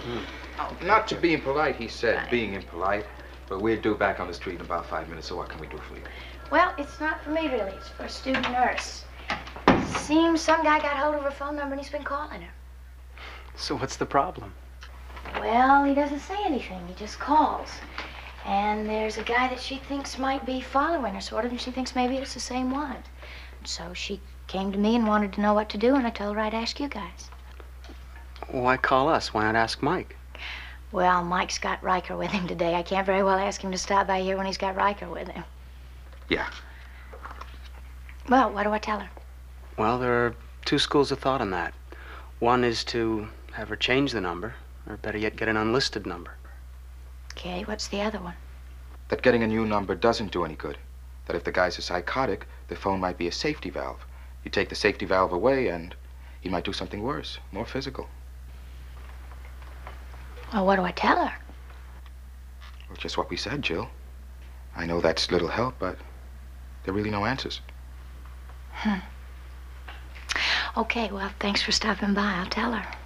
Not to being polite, he said. Being impolite. But we're due back on the street in about 5 minutes, so what can we do for you? Well, it's not for me, really. It's for a student nurse. Seems some guy got hold of her phone number and he's been calling her. So what's the problem? Well, he doesn't say anything. He just calls. And there's a guy that she thinks might be following her, sort of, and she thinks maybe it's the same one. So she came to me and wanted to know what to do, and I told her I'd ask you guys. Why call us? Why not ask Mike? Well, Mike's got Riker with him today. I can't very well ask him to stop by here when he's got Riker with him. Yeah. Well, what do I tell her? Well, there are two schools of thought on that. One is to have her change the number, or better yet, get an unlisted number. Okay, what's the other one? That getting a new number doesn't do any good. That if the guy's a psychotic, the phone might be a safety valve. You take the safety valve away and he might do something worse, more physical. Well, what do I tell her? Well, just what we said, Jill. I know that's little help, but there are really no answers. Okay, well, thanks for stopping by. I'll tell her.